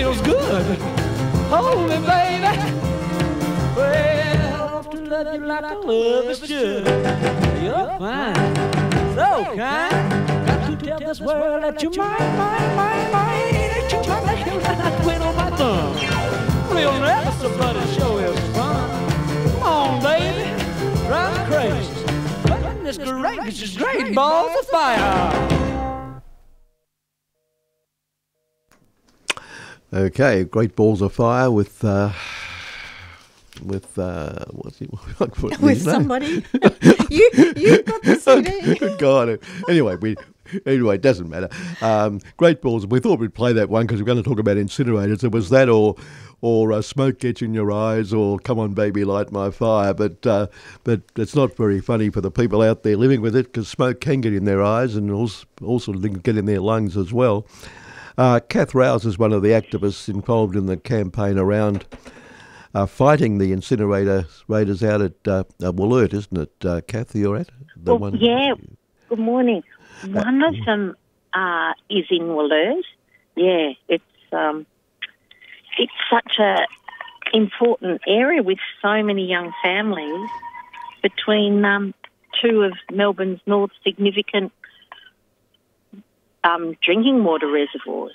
feels good. Hold me, baby. Well, to love you like I love is should. You're fine, so kind. Got to tell this world that you're mine. That you're mine, that you're not quit on my thumb. Real never somebody show is fun. Come on, baby, drive me crazy. This is great balls of fire. Okay, Great Balls of Fire with what's he? With somebody. you got the CD. God. Anyway, it doesn't matter. Great Balls. We thought we'd play that one because we're going to talk about incinerators. It was that or Smoke Gets in Your Eyes or Come On Baby Light My Fire. But it's not very funny for the people out there living with it because smoke can get in their eyes and also get in their lungs as well. Kath Rouse is one of the activists involved in the campaign around fighting the incinerators out at Wollert, isn't it, Kath? You're at? Yeah. Good morning. One of them is in Wollert. Yeah, it's such a important area with so many young families between two of Melbourne's most significant drinking water reservoirs.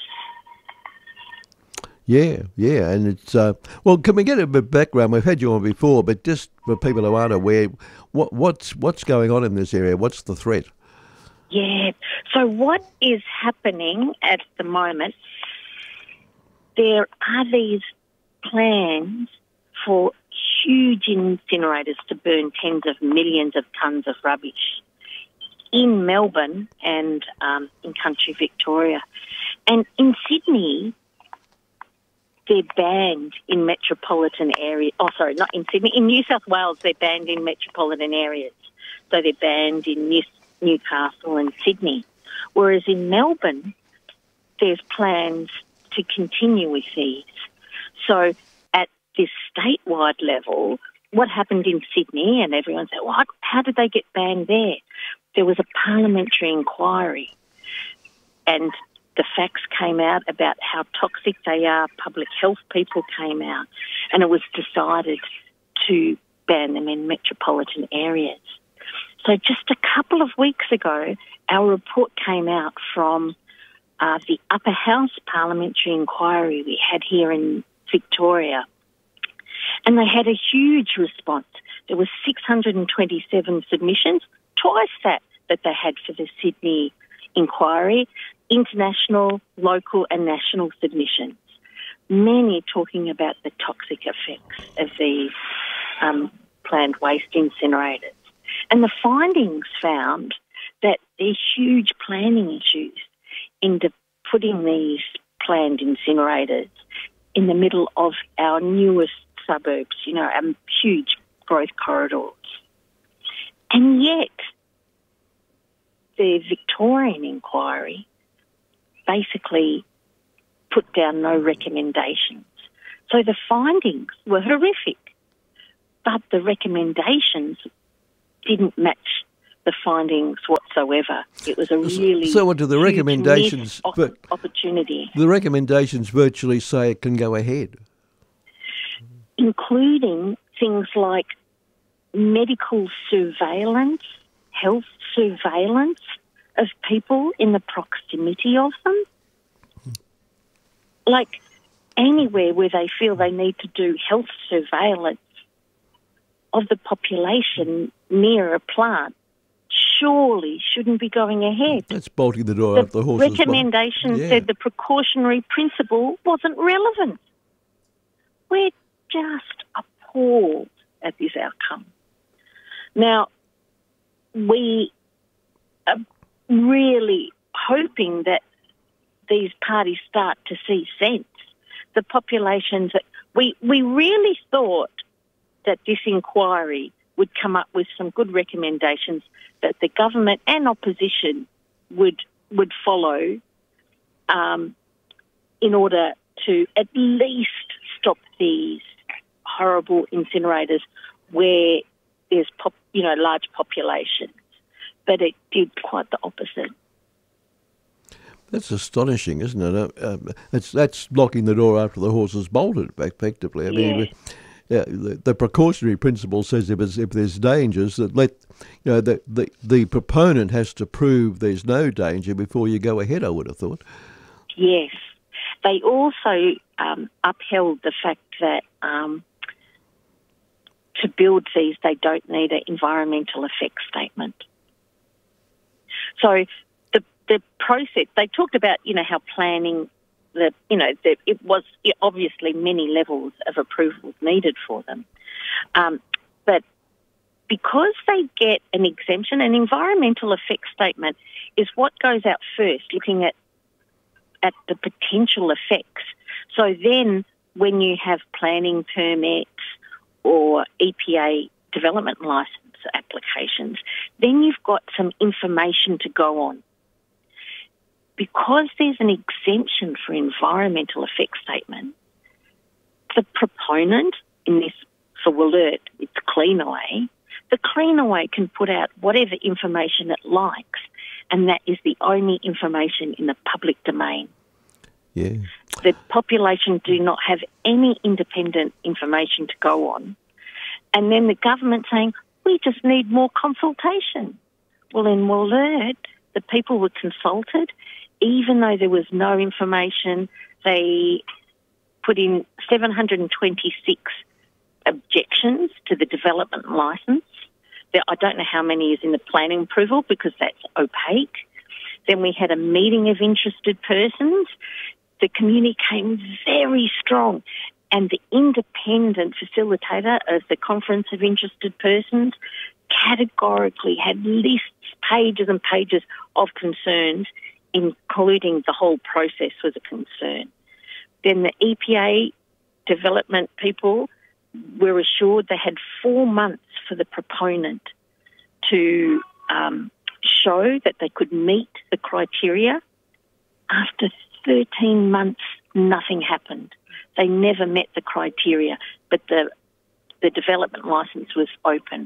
Yeah, and it's well. Can we get a bit of background? We've had you on before, but just for people who aren't aware, what's going on in this area? What's the threat? Yeah. So what is happening at the moment? There are these plans for huge incinerators to burn tens of millions of tonnes of rubbish in Melbourne and in country Victoria. And in Sydney, they're banned in metropolitan areas. Oh, sorry, not in Sydney. In New South Wales, they're banned in metropolitan areas. So they're banned in Newcastle and Sydney. Whereas in Melbourne, there's plans to continue with these. So at this statewide level, what happened in Sydney, and everyone said, well, how did they get banned there? There was a parliamentary inquiry and the facts came out about how toxic they are. Public health people came out and it was decided to ban them in metropolitan areas. So just a couple of weeks ago, our report came out from the Upper House parliamentary inquiry we had here in Victoria. And they had a huge response. There were 627 submissions, twice that they had for the Sydney inquiry, international, local and national submissions, many talking about the toxic effects of these planned waste incinerators. And the findings found that there's huge planning issues into putting these planned incinerators in the middle of our newest suburbs, huge growth corridors. And yet, the Victorian inquiry basically put down no recommendations. So the findings were horrific, but the recommendations didn't match the findings whatsoever. It was a really so what do the recommendations opportunity? The recommendations virtually say it can go ahead, including things like medical surveillance, health surveillance of people in the proximity of them. Like anywhere where they feel they need to do health surveillance of the population near a plant surely shouldn't be going ahead. That's bolting the door up the horse's recommendation said the precautionary principle wasn't relevant. We're just appalled at this outcome. Now, we are really hoping that these parties start to see sense. The populations that we really thought that this inquiry would come up with some good recommendations that the government and opposition would follow in order to at least stop these horrible incinerators where there's large populations. But it did quite the opposite. That's astonishing, isn't it? That's locking the door after the horse has bolted, effectively. I mean, the precautionary principle says if there's dangers, that the proponent has to prove there's no danger before you go ahead, I would have thought. Yes. They also upheld the fact that to build these, they don't need an environmental effects statement. So the process, they talked about, how planning, it was obviously many levels of approvals needed for them. But because they get an exemption, an environmental effects statement is what goes out first, looking at the potential effects. So then when you have planning permits or EPA development licence applications, then you've got some information to go on. Because there's an exemption for environmental effects statement, the proponent, in this for Wollert, it's Cleanaway, the Cleanaway can put out whatever information it likes, and that is the only information in the public domain. Yeah. The population do not have any independent information to go on. And then the government saying, we just need more consultation. Well, in Wollert, the people were consulted. Even though there was no information, they put in 726 objections to the development licence. I don't know how many is in the planning approval because that's opaque. Then we had a meeting of interested persons. The community came very strong, and the independent facilitator of the Conference of Interested Persons categorically had lists, pages and pages of concerns, including the whole process was a concern. Then the EPA development people were assured they had 4 months for the proponent to show that they could meet the criteria. After 13 months, nothing happened. They never met the criteria, but the development licence was open.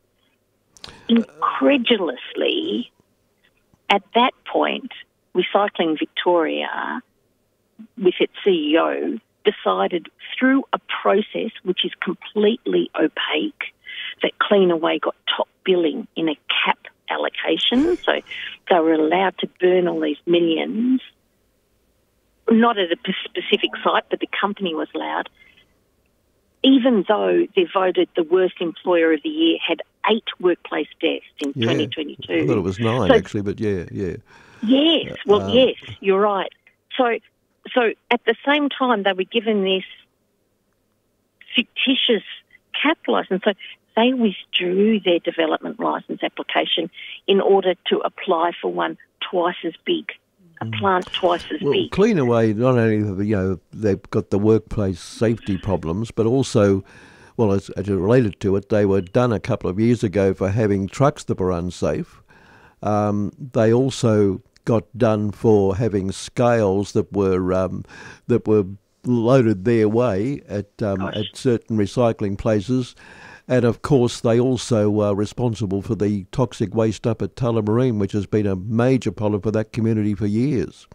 Incredulously, at that point, Recycling Victoria, with its CEO, decided through a process which is completely opaque that Cleanaway got top billing in a cap allocation. So they were allowed to burn all these millions, not at a specific site, but the company was allowed, even though they voted the worst employer of the year, had 8 workplace deaths in 2022. I thought it was 9, actually, but yeah. Yes, yes, you're right. So at the same time, they were given this fictitious cap licence. So they withdrew their development licence application in order to apply for one twice as big, a plant twice as big. Cleanaway, not only they've got the workplace safety problems, but also, well, as related to it, they were done a couple of years ago for having trucks that were unsafe. They also got done for having scales that were loaded their way at certain recycling places, and of course they also are responsible for the toxic waste up at Tullamarine, which has been a major problem for that community for years.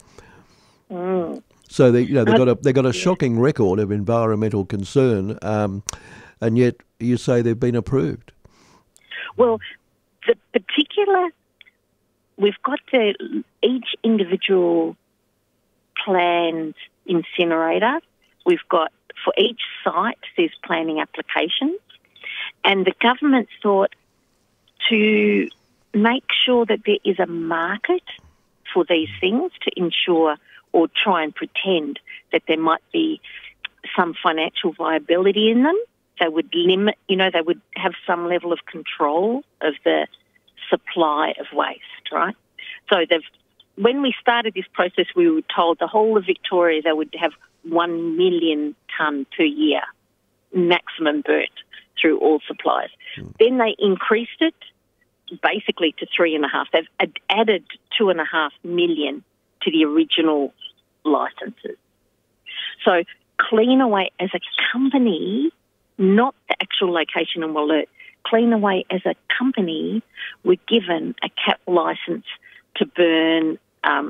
So they've got a shocking record of environmental concern, and yet you say they've been approved. Well, the particular. We've got each individual planned incinerator. We've got, for each site, there's planning applications. And the government thought to make sure that there is a market for these things to ensure or try and pretend that there might be some financial viability in them. They would limit, they would have some level of control of the supply of waste, right? So when we started this process, we were told the whole of Victoria, they would have 1 million tonne per year maximum burnt through all supplies. Then they increased it basically to 3.5. They've added 2.5 million to the original licences. So Cleanaway as a company, not the actual location in Wollert, Cleanaway as a company were given a cap licence to burn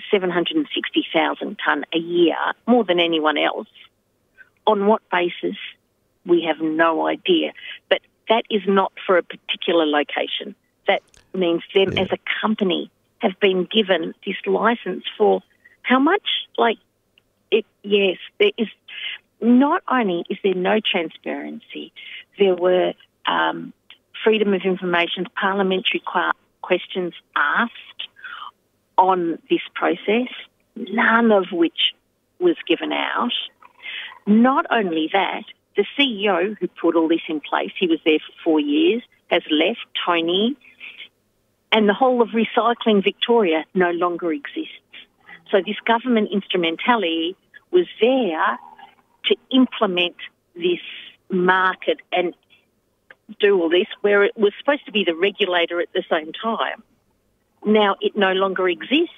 760,000 tonne a year, more than anyone else. On what basis? We have no idea. But that is not for a particular location. That means them as a company have been given this licence for how much? Yes, there is. Not only is there no transparency, there were freedom of information, parliamentary questions asked on this process, none of which was given out. Not only that, the CEO who put all this in place, he was there for 4 years, has left, Tony, and the whole of Recycling Victoria no longer exists. So this government instrumentality was there to implement this market and do all this, where it was supposed to be the regulator at the same time. Now it no longer exists.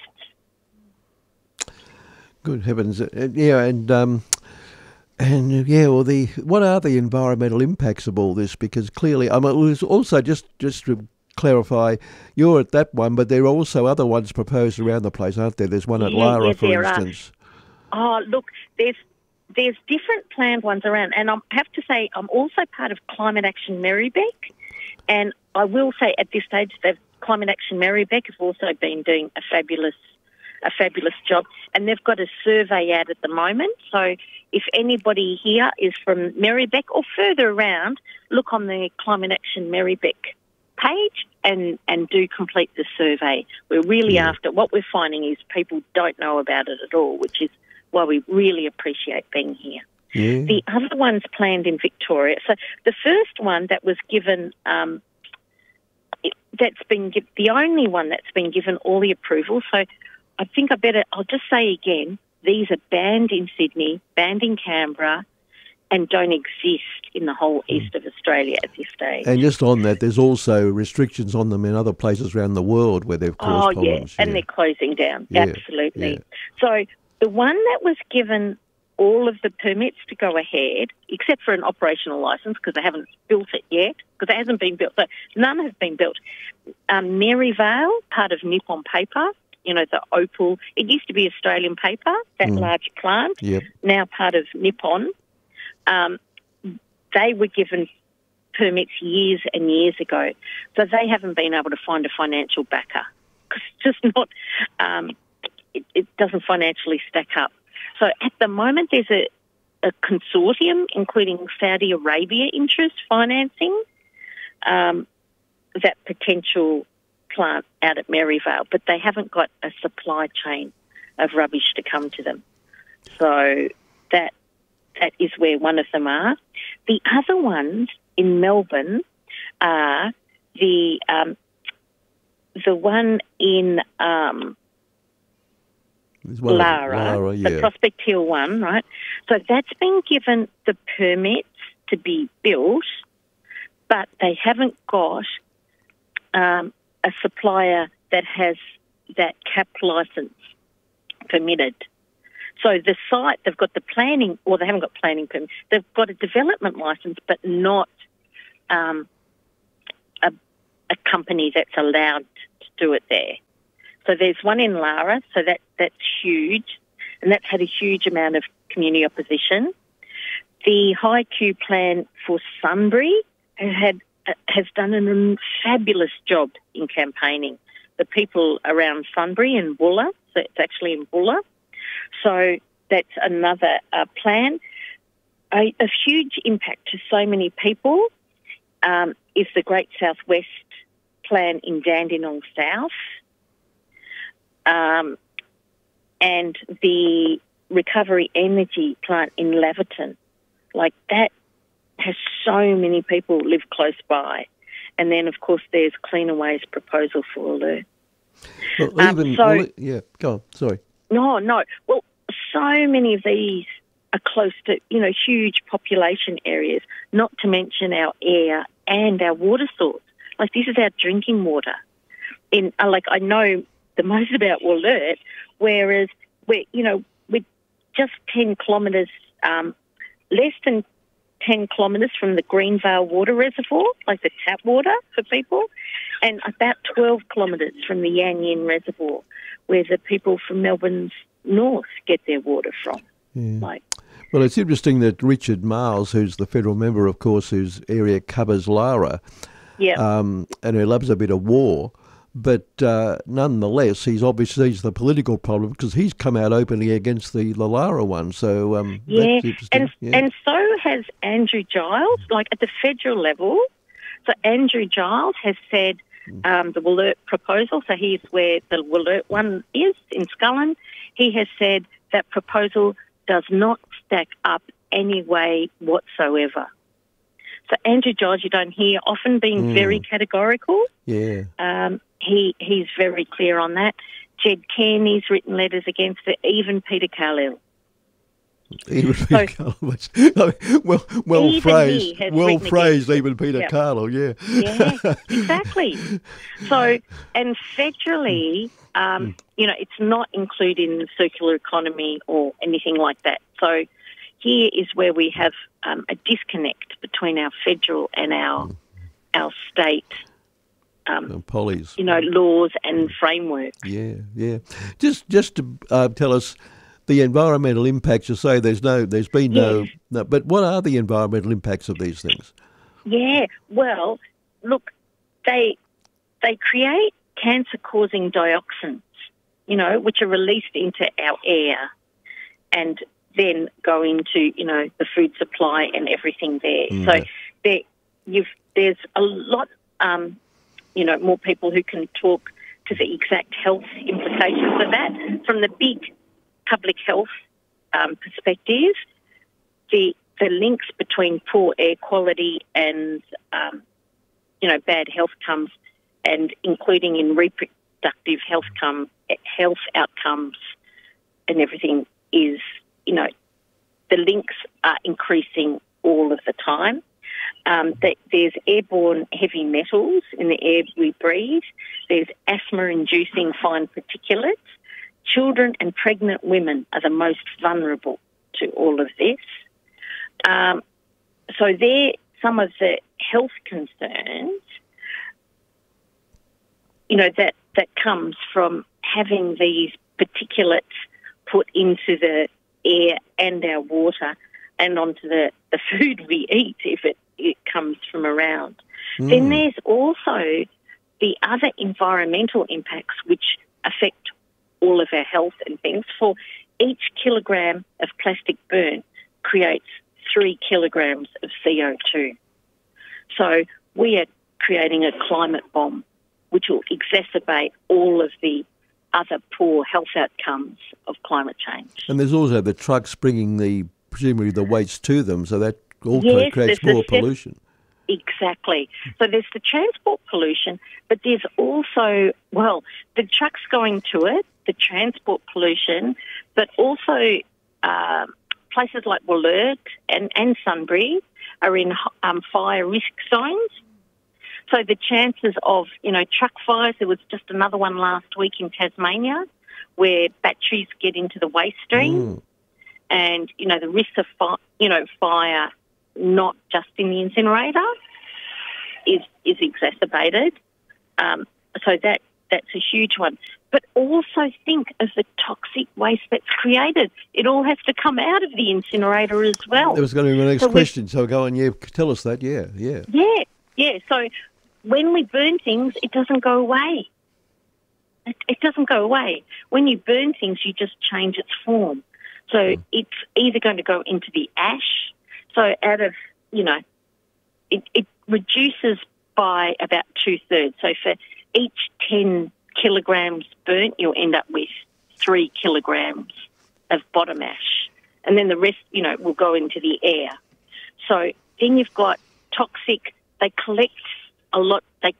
Good heavens! What are the environmental impacts of all this? Because clearly, it was also just to clarify, you're at that one, but there are also other ones proposed around the place, aren't there? There's one at Lara, for instance. Oh, look, there's different planned ones around, and I have to say I'm also part of Climate Action Merribeck, and I will say at this stage that Climate Action Merribeck have also been doing a fabulous job, and they've got a survey out at the moment. So if anybody here is from Merribeck or further around, look on the Climate Action Merribeck page and do complete the survey. We're really after, what we're finding is people don't know about it at all, which is why we really appreciate being here. Yeah. The other one's planned in Victoria. So the first one that was given, the only one that's been given all the approval. So I think I'll just say again, these are banned in Sydney, banned in Canberra, and don't exist in the whole east of Australia at this stage. And just on that, there's also restrictions on them in other places around the world where they've caused problems. And they're closing down, absolutely. Yeah. So the one that was given all of the permits to go ahead, except for an operational licence, because they haven't built it yet, because it hasn't been built. So none have been built. Maryvale, part of Nippon Paper, the Opal. It used to be Australian Paper, that large plant, now part of Nippon. They were given permits years and years ago, so they haven't been able to find a financial backer because it's just not, it doesn't financially stack up. So at the moment there's a consortium, including Saudi Arabia interest financing that potential plant out at Maryvale, but they haven't got a supply chain of rubbish to come to them. So that is where one of them are. The other ones in Melbourne are the one in Lara, the Prospect Hill one, right? So that's been given the permits to be built, but they haven't got a supplier that has that CAP licence permitted. So the site, they've got the planning, or they haven't got planning permit. They've got a development licence, but not a company that's allowed to do it there. So there's one in Lara, so that's huge, and that's had a huge amount of community opposition. The High Q plan for Sunbury has done a fabulous job in campaigning. The people around Sunbury and Bulla, so it's actually in Bulla. So that's another plan. A huge impact to so many people is the Great Southwest plan in Dandenong South and the Recovery Energy plant in Laverton. Like that has so many people live close by. And then, of course, there's Cleanaway's proposal for Alert. Well, go on, sorry. No. Well, so many of these are close to, huge population areas, not to mention our air and our water source. Like, this is our drinking water. I know the most about Wollert, whereas we're just 10 kilometres, less than 10 kilometres from the Greenvale Water Reservoir, like the tap water for people, and about 12 kilometres from the Yan Yin Reservoir, where the people from Melbourne's north get their water from. Like, well, it's interesting that Richard Marles, who's the federal member, of course, whose area covers Lara, and who loves a bit of war, but nonetheless, he's obviously the political problem because he's come out openly against the Lara one. So that's interesting. And so has Andrew Giles, like at the federal level. So Andrew Giles has said the Wollert proposal, so here's where the Wollert one is in Scullin, he has said that proposal does not stack up any way whatsoever. So Andrew Giles, you don't hear often being very categorical. Yeah. He's very clear on that. Jed Kearney's written letters against it, even Peter Carlisle. Even Peter Carlisle. Well phrased, even Peter Carlisle, yeah. Yeah, exactly. So, and federally, it's not included in the circular economy or anything like that. So here is where we have a disconnect between our federal and our state Polly's. Laws and framework. Yeah. Just to tell us the environmental impacts. You say there's been no, but what are the environmental impacts of these things? Yeah, well, look, they create cancer-causing dioxins, which are released into our air and then go into, the food supply and everything there. So there's a lot, more people who can talk to the exact health implications of that. From the big public health perspective, the links between poor air quality and, bad health outcomes, and including in reproductive health outcomes and everything is, the links are increasing all of the time. There's airborne heavy metals in the air we breathe. There's asthma-inducing fine particulates. Children and pregnant women are the most vulnerable to all of this. So they're some of the health concerns, that comes from having these particulates put into the air and our water and onto the food we eat if it comes from around. Then there's also the other environmental impacts which affect all of our health and things. For each kilogram of plastic burnt creates 3 kilograms of CO2. So we are creating a climate bomb which will exacerbate all of the other poor health outcomes of climate change. And there's also the trucks bringing presumably the waste to them, so that also creates more pollution. Exactly. So there's the transport pollution, but there's also, the trucks going to it, the transport pollution, but also places like Wollert and Sunbury are in fire risk zones. So the chances of, truck fires, there was just another one last week in Tasmania where batteries get into the waste stream and, the risk of fire not just in the incinerator is exacerbated. So that's a huge one. But also think of the toxic waste that's created. It all has to come out of the incinerator as well. That was going to be my next question. So go on, tell us that. Yeah. So when we burn things, it doesn't go away. It doesn't go away. When you burn things, you just change its form. So it's either going to go into the ash. So out of, it reduces by about 2/3. So for each 10 kilograms burnt, you'll end up with 3 kilograms of bottom ash. And then the rest, will go into the air. So then you've got toxic, they collect a lot, they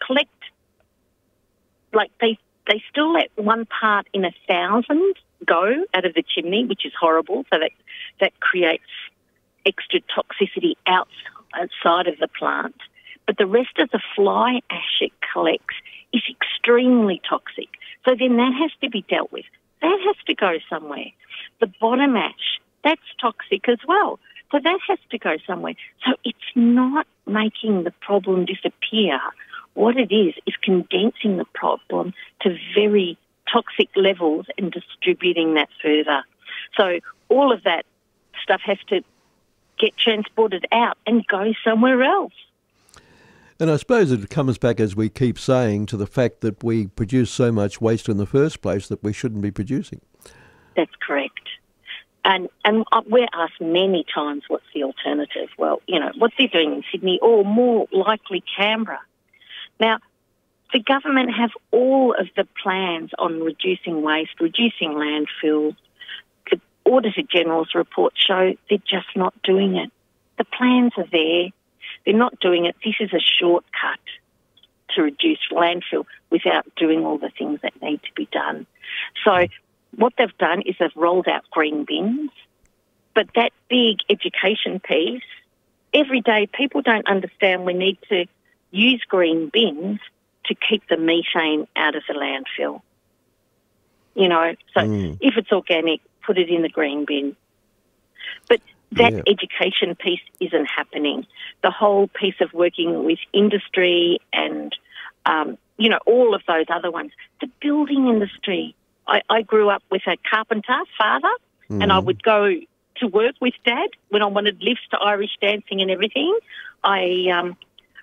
still let 1 part in 1,000 go out of the chimney, which is horrible. So that creates extra toxicity outside of the plant. But the rest of the fly ash it collects is extremely toxic. So then that has to be dealt with. That has to go somewhere. The bottom ash, that's toxic as well. So that has to go somewhere. So it's not making the problem disappear. What it is condensing the problem to very toxic levels and distributing that further. So all of that stuff has to get transported out and go somewhere else. And I suppose it comes back, as we keep saying, to the fact that we produce so much waste in the first place that we shouldn't be producing. That's correct. And we're asked many times, what's the alternative? Well, what's he doing in Sydney, or more likely Canberra? Now, the government have all of the plans on reducing waste, reducing landfill. The Auditor General's report show they're just not doing it. The plans are there. They're not doing it. This is a shortcut to reduce landfill without doing all the things that need to be done. So what they've done is they've rolled out green bins, but that big education piece, every day people don't understand we need to use green bins to keep the methane out of the landfill. If it's organic, put it in the green bin. But that education piece isn't happening. The whole piece of working with industry and, all of those other ones. The building industry. I grew up with a carpenter father, and I would go to work with Dad when I wanted lifts to Irish dancing and everything. I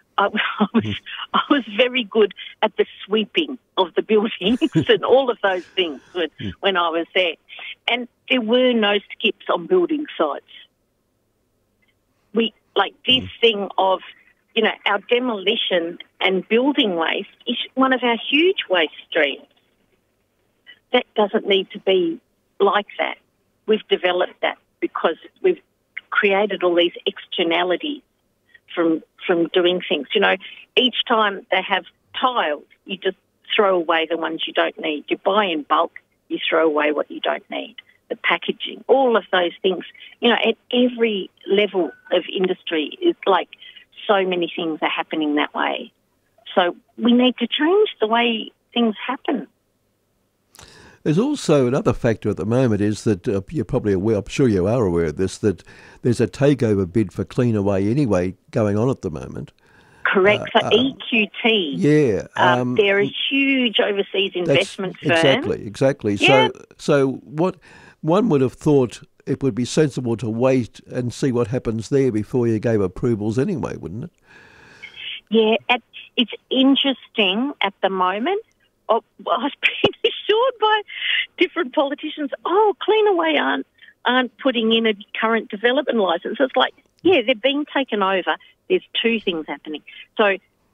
was very good at the sweeping of the buildings and all of those things when I was there. And there were no skips on building sites. This thing of, our demolition and building waste is one of our huge waste streams. That doesn't need to be like that. We've developed that because we've created all these externalities from doing things. Each time they have tiles, you just throw away the ones you don't need. You buy in bulk, you throw away what you don't need. The packaging, all of those things. At every level of industry, it's like so many things are happening that way. So we need to change the way things happen. There's also another factor at the moment is that you're probably aware, I'm sure you are aware of this, that there's a takeover bid for Cleanaway anyway going on at the moment. Correct, for EQT. Yeah. They're a huge overseas investment firm. Exactly. Yeah. So what one would have thought it would be sensible to wait and see what happens there before you gave approvals anyway, wouldn't it? Yeah, it's interesting at the moment. I've been assured by different politicians, Cleanaway aren't putting in a current development licence. It's like, yeah, they're being taken over. There's two things happening. So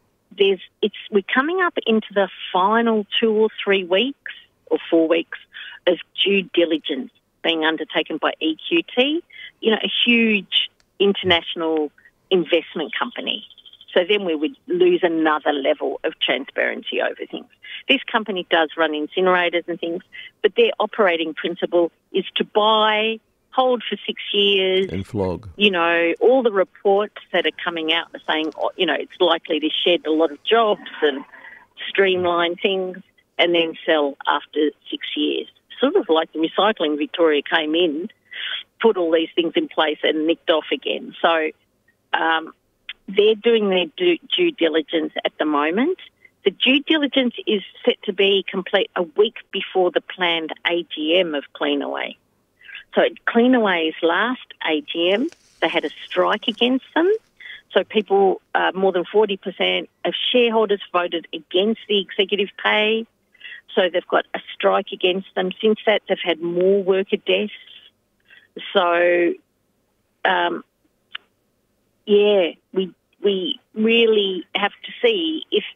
we're coming up into the final 2 or 3 weeks or 4 weeks of due diligence being undertaken by EQT, a huge international investment company. So then we would lose another level of transparency over things. This company does run incinerators and things, but their operating principle is to buy, hold for 6 years. And flog. All the reports that are coming out are saying, it's likely to shed a lot of jobs and streamline things and then sell after 6 years. Sort of like the Recycling Victoria came in, put all these things in place and nicked off again. So they're doing their due diligence at the moment. The due diligence is set to be complete a week before the planned AGM of Cleanaway. So at Cleanaway's last AGM, they had a strike against them. So people, more than 40% of shareholders voted against the executive pay. So they've got a strike against them. Since that, they've had more worker deaths. So, we really have to see if